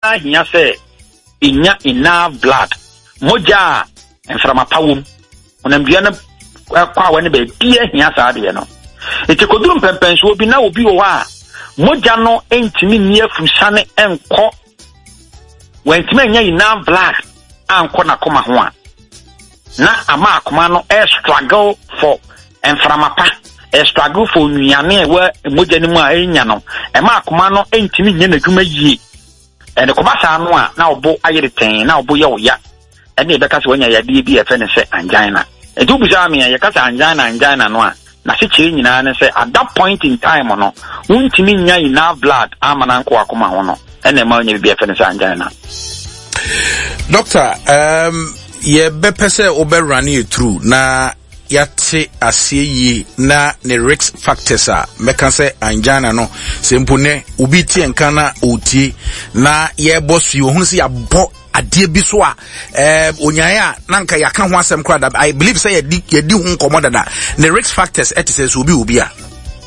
hiya say inya enough blood moja enframapa wom onambia na kwa wani be bia hiya saa de no eti koduru pempenso obi na obi wo a moja no entimi ni afusane enko wentimi anya enough blood anko na koma ho a na ama akoma no struggle for enframapa struggle for nuane wa moja ni mu a enya no ema akoma no entimi nya na dwuma yie ene ko basa no a na obo ayereten na obo ye oya ene e beka se wanya yade bi efe ne se angina e du bisa me ye kasa angina no a na se chiri nyina ne se at that point in time no wuntimi nya ina blood amana nko akoma ho no ene ma nya bi efe ne se angina. Doctor, ye bepese obe run you through na yate asiye na ne risk factors a meka se angina no sempone obi tie nka na otie na ye bosu ohun se yabo ade bi so a onyaya na nka yaka ho asem kra da I believe say ye di hu nkomo dada ne risk factors etese so obi a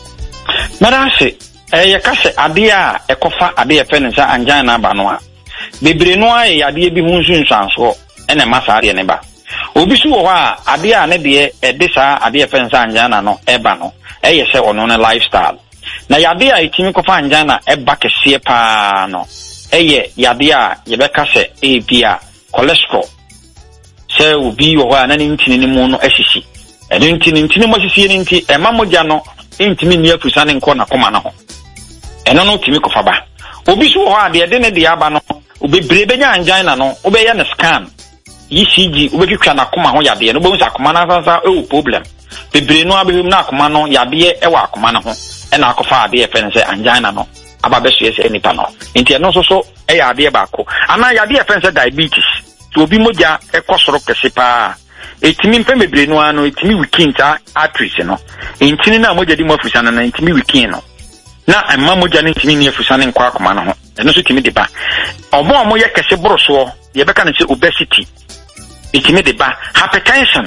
marase ye ka se ade a ekofa ade ye fene sa angina ba no a bebre no a ye ade bi hu nsunsanso ene masare ne ba obi su wo ha ade a ne de edisa ade fensa anjana no eba no eye se ono ne lifestyle na yade a itimi ko fa anjana eba kese pa no eye yade a ye beka se ebia cholesterol se obi wo ha na ne ntini ne mu no asisi ene ntini mo asisi ne nti ema moja no ntimi ni afusa ne nko na koma na ho eno no timi ko fa ba obi su wo ha de ne de aba no obebre benya anjana no obeya ne scan ECG ubekitwa na akoma ho yade no bonsa akoma na sansa problem bebre no abehum na akoma no yade wa akoma na ho na akofa ade efe se angina no ababeso ese enipa no nti no so yade ba ko ana yade efe se diabetes so obi moja ekosoro kese pa etimi mpe bebre no ano etimi wikinta arteries no entini na moja di mafusa na entimi wikin no na amma moja ne entimi ne afusa ne nkwa akoma no ho eno so timi de ba omo ye kese boroso ye beka ne se obesity itimi de ba hypertension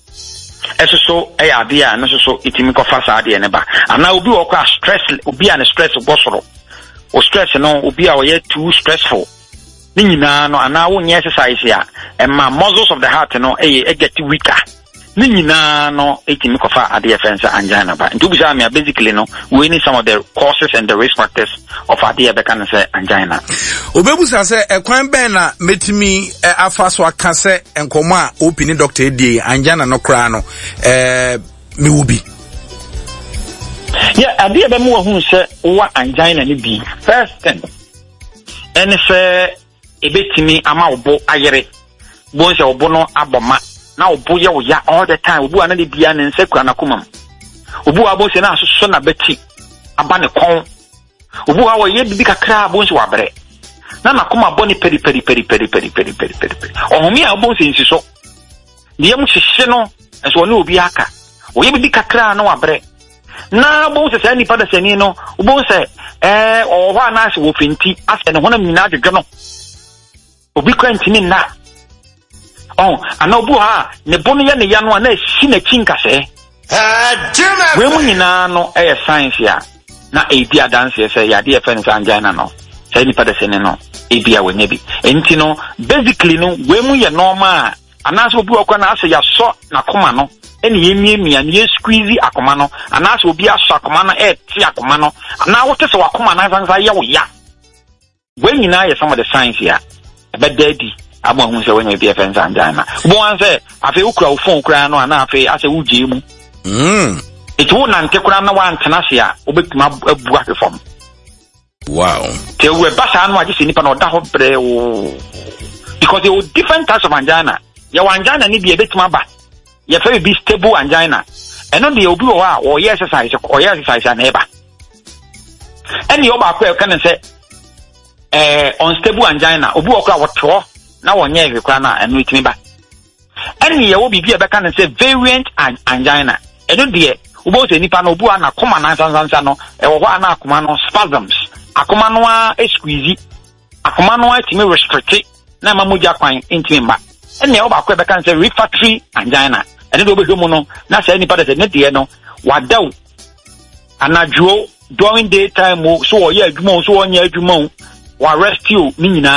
eso ade a no so itimi ko fa sa ade ne ba ana obi wo kwa stress obi an stress bosoro o stress no obi a wo ye too stressful ni nyina no ana wo nye exercise ya emma muscles of the heart no get weaker ni nyina no itimi ko fa ade fensa angina ba ndu bisa me basically no we need some of the causes and the risk factors of ade be kan say angina obebusa se ekwan ben na metimi afa so aka se enkomo a opini doctor edi angina no kra no me wubi yeah ade be mo hu se wa angina ni bi first thing ene se ebetimi ama obo ayere bon se obo no aboma na obo ye wo ya all the time obo ana de bia ne nsekura na komam obo abo se na asoso na beti aba ne kon obo ha wo ye bibi kakra abo nsi wabre na koma boni peri ohumi a obo se nsiso de yam hihye no enso ne obi aka wo ye bibi kakra na wabre na obo se nipa da sani no obo se o ho ana se wo fenti ase ne honam nyina adwedwe no obi kwantini na ana obu ha ne bonu ya ne ya no na esi na chinka se we mu nyina no science ya na ebi adanse se ya de fence angina no sai ni pada sene no ebi a wenye bi enti no basically no we mu ye normal ana so obu okwa na ase ya so na koma no eni yemiemia ne squeeze akoma no ana so obi aso akoma no ti akoma no ana wote se wakoma na sansa ya wo ya we nyina ye some of the science ya be daddy abo hu se wenye bi fence angina bo an se afi ukura phone ukura no ana afi ase wuje mu etu na ntekura na wa ntena se a obetuma abu afefom wow te we basa no agi se nipa na oda ho bre o because there are different types of angina ya angina ni bi ebetuma ba ya fe bi stable angina eno de obi o a o ye exercise na eba eni oba akwa kan se unstable angina obi o kwa wotro na wonye ehwekwa na eno itimi ba eni ye obi bi ebeka na se variant angina eno de ubo se nipa no obu ana koma na sansansa no ewo ho ana akoma no spasms akoma no a squeeze akoma no a timi restrict na mamuja kwan intimi mba eni oba akwa ebeka na se refractory angina eno de obedo mu no na se nipa de ne de no wadaw anajuo during daytime so wo ye adwuma so wo nya adwuma wa rescue ni nyina